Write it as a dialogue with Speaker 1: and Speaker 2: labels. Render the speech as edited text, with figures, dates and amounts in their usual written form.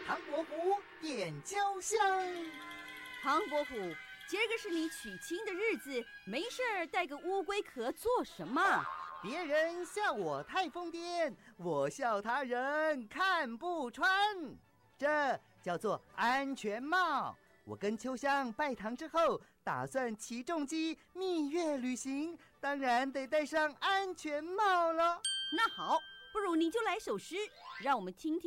Speaker 1: 唐伯虎点秋香。
Speaker 2: 唐伯虎，今儿个是你娶亲的日子，没事儿带个乌龟壳做什么？
Speaker 1: 别人笑我太疯癫，我笑他人看不穿。这叫做安全帽。我跟秋香拜堂之后，打算骑重机蜜月旅行，当然得戴上安全帽了。
Speaker 2: 那好，不如你就来首诗，让我们听听